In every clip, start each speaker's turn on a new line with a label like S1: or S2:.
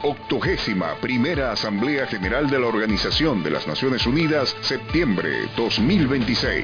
S1: 81ª Asamblea General de la Organización de las Naciones Unidas, septiembre 2026.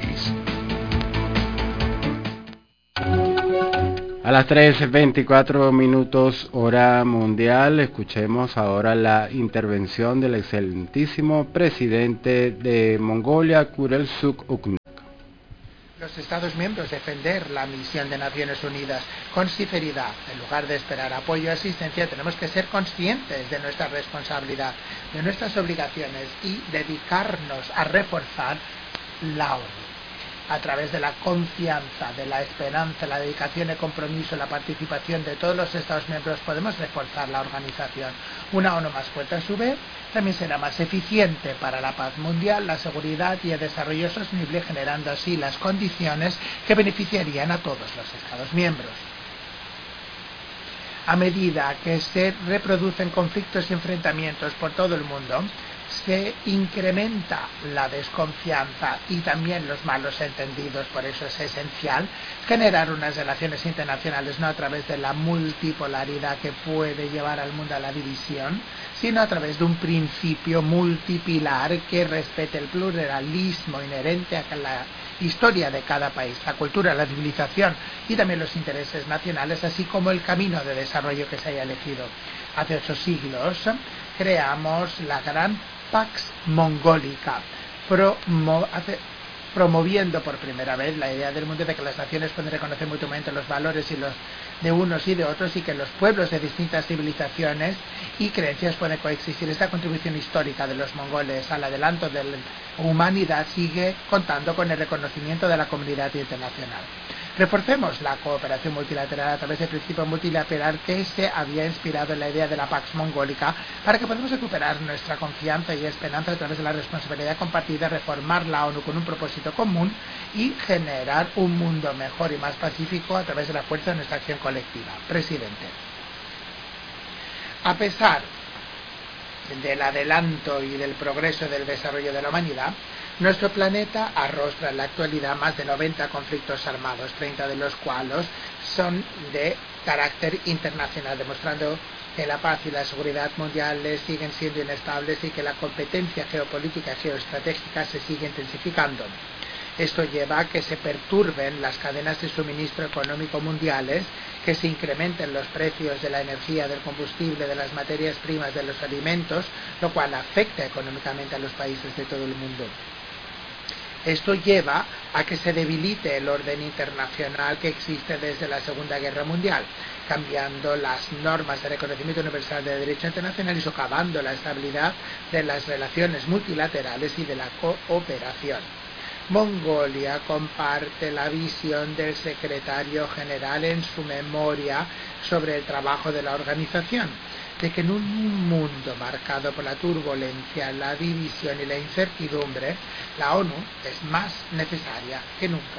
S2: A las 3:24 hora mundial, escuchemos ahora la intervención del excelentísimo presidente de Mongolia, Khurelsukh Ukhnuk.
S3: Los Estados miembros defender la misión de Naciones Unidas con sinceridad. En lugar de esperar apoyo y asistencia, tenemos que ser conscientes de nuestra responsabilidad, de nuestras obligaciones y dedicarnos a reforzar la ONU. A través de la confianza, de la esperanza, la dedicación, el compromiso, la participación de todos los Estados miembros, podemos reforzar la organización. Una ONU más fuerte a su vez también será más eficiente para la paz mundial, la seguridad y el desarrollo sostenible, generando así las condiciones que beneficiarían a todos los Estados miembros. A medida que se reproducen conflictos y enfrentamientos por todo el mundo, se incrementa la desconfianza y también los malos entendidos. Por eso es esencial generar unas relaciones internacionales no a través de la multipolaridad que puede llevar al mundo a la división, sino a través de un principio multipilar que respete el pluralismo inherente a la historia de cada país, la cultura, la civilización y también los intereses nacionales, así como el camino de desarrollo que se haya elegido. Hace 8 siglos creamos la gran Pax Mongolica, promoviendo por primera vez la idea del mundo de que las naciones pueden reconocer mutuamente los valores y los de unos y de otros, y que los pueblos de distintas civilizaciones y creencias pueden coexistir. Esta contribución histórica de los mongoles al adelanto de la humanidad sigue contando con el reconocimiento de la comunidad internacional. Reforcemos la cooperación multilateral a través del principio multilateral que se había inspirado en la idea de la Pax Mongólica, para que podamos recuperar nuestra confianza y esperanza a través de la responsabilidad compartida, reformar la ONU con un propósito común y generar un mundo mejor y más pacífico a través de la fuerza de nuestra acción colectiva. Presidente, a pesar del adelanto y del progreso del desarrollo de la humanidad, nuestro planeta arrostra en la actualidad más de 90 conflictos armados, 30 de los cuales son de carácter internacional, demostrando que la paz y la seguridad mundiales siguen siendo inestables y que la competencia geopolítica y geoestratégica se sigue intensificando. Esto lleva a que se perturben las cadenas de suministro económico mundiales, que se incrementen los precios de la energía, del combustible, de las materias primas, de los alimentos, lo cual afecta económicamente a los países de todo el mundo. Esto lleva a que se debilite el orden internacional que existe desde la Segunda Guerra Mundial, cambiando las normas de reconocimiento universal de derecho internacional y socavando la estabilidad de las relaciones multilaterales y de la cooperación. Mongolia comparte la visión del secretario general en su memoria sobre el trabajo de la organización, de que en un mundo marcado por la turbulencia, la división y la incertidumbre, la ONU es más necesaria que nunca.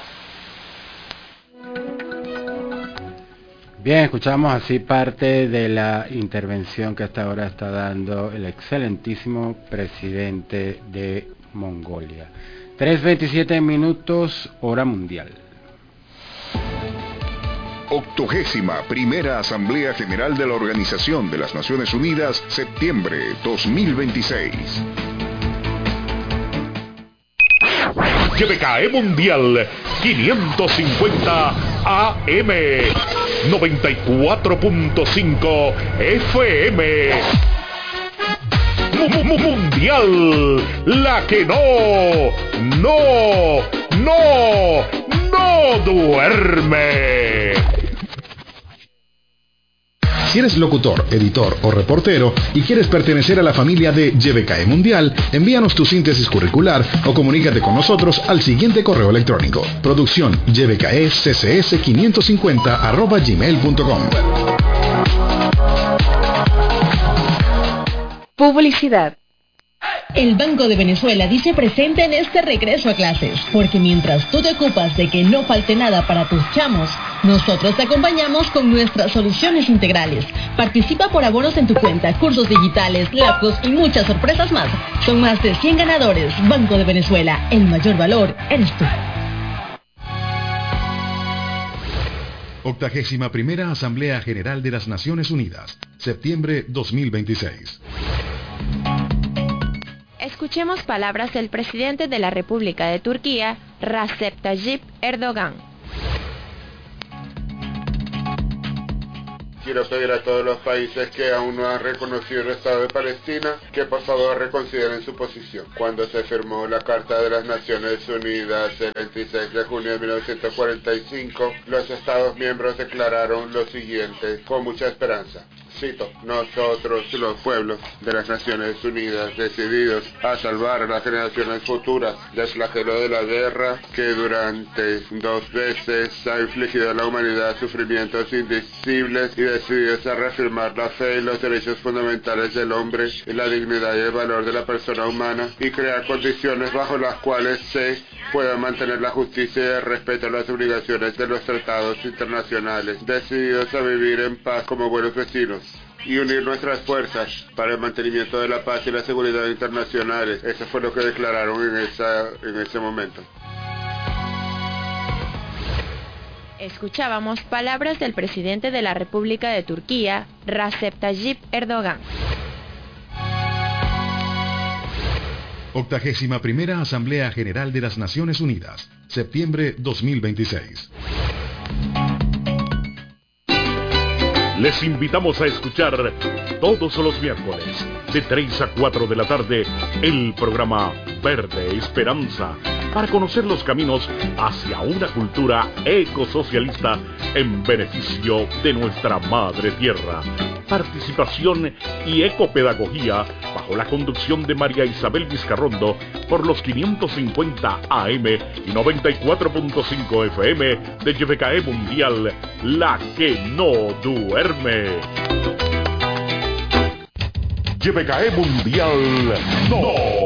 S2: Bien, escuchamos así parte de la intervención que hasta ahora está dando el excelentísimo presidente de Mongolia. 3:27 hora mundial.
S1: 81ª Asamblea General de la Organización de las Naciones Unidas, septiembre 2026.
S4: YBKE Mundial 550 AM 94.5 FM Mundial, la que no duerme.
S5: Si eres locutor, editor o reportero y quieres pertenecer a la familia de YBKE Mundial, envíanos tu síntesis curricular o comunícate con nosotros al siguiente correo electrónico: producción ybkeccs550@gmail.com.
S6: Publicidad. El Banco de Venezuela dice presente en este regreso a clases, porque mientras tú te ocupas de que no falte nada para tus chamos, nosotros te acompañamos con nuestras soluciones integrales. Participa por abonos en tu cuenta, cursos digitales, laptops y muchas sorpresas más. Son más de 100 ganadores. Banco de Venezuela, el mayor valor eres tú.
S5: 81ª Asamblea General de las Naciones Unidas, septiembre 2026.
S7: Escuchemos palabras del presidente de la República de Turquía, Recep Tayyip Erdogan.
S8: Quiero pedir a todos los países que aún no han reconocido el Estado de Palestina que por favor reconsideren su posición. Cuando se firmó la Carta de las Naciones Unidas el 26 de junio de 1945, los Estados miembros declararon lo siguiente con mucha esperanza. Cito: nosotros, los pueblos de las Naciones Unidas, decididos a salvar a las generaciones futuras del flagelo de la guerra que durante 2 veces ha infligido a la humanidad sufrimientos indecibles, y decididos a reafirmar la fe y los derechos fundamentales del hombre y la dignidad y el valor de la persona humana, y crear condiciones bajo las cuales se pueda mantener la justicia y el respeto a las obligaciones de los tratados internacionales, decididos a vivir en paz como buenos vecinos y unir nuestras fuerzas para el mantenimiento de la paz y la seguridad internacionales. Eso fue lo que declararon en ese momento.
S7: Escuchábamos palabras del presidente de la República de Turquía, Recep Tayyip Erdogan.
S5: 81ª Asamblea General de las Naciones Unidas, septiembre 2026.
S4: Les invitamos a escuchar todos los miércoles, de 3 a 4 de la tarde, el programa Verde Esperanza, para conocer los caminos hacia una cultura ecosocialista en beneficio de nuestra madre tierra. Participación y ecopedagogía bajo la conducción de María Isabel Vizcarrondo por los 550 AM y 94.5 FM de YBKE Mundial, la que no duerme. YBKE Mundial no